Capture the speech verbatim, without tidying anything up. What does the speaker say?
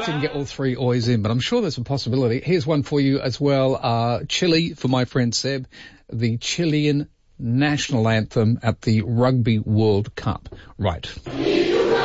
didn't get all three oys in, but I'm sure there's a possibility. Here's one for you as well. Uh, Chile, for my friend Seb, the Chilean national anthem at the Rugby World Cup. Right.